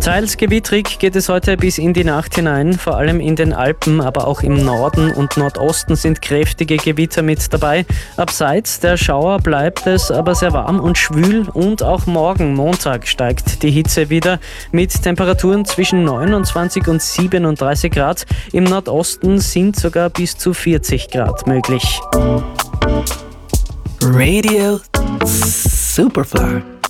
Teils gewittrig geht es heute bis in die Nacht hinein, vor allem in den Alpen, aber auch im Norden und Nordosten sind kräftige Gewitter mit dabei. Abseits der Schauer bleibt es aber sehr warm und schwül und auch morgen, Montag, steigt die Hitze wieder mit Temperaturen zwischen 29 und 37 Grad. Im Nordosten sind sogar bis zu 40 Grad möglich. Radio Superfly.